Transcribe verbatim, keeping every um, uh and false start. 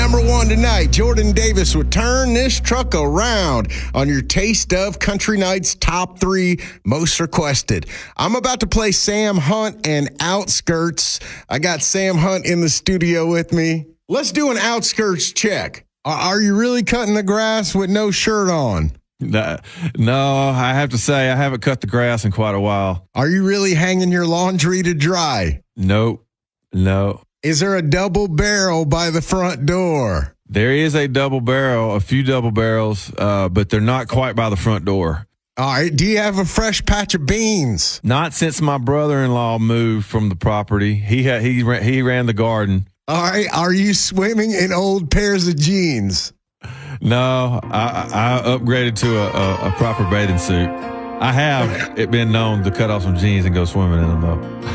number one tonight. Jordan Davis would turn this truck around on your Taste of Country Nights top three most requested. I'm about to play Sam Hunt and Outskirts. I got Sam Hunt in the studio with me. Let's do an Outskirts check. Are you really cutting the grass with no shirt on? No, I have to say I haven't cut the grass in quite a while. Are you really hanging your laundry to dry? Nope. No. Is there a double barrel by the front door? There is a double barrel, a few double barrels, uh, but they're not quite by the front door. All right. Do you have a fresh patch of beans? Not since my brother-in-law moved from the property. He had he ran, he ran the garden. All right. Are you swimming in old pairs of jeans? No, I, I upgraded to a, a, a proper bathing suit. I have it been known to cut off some jeans and go swimming in them, though.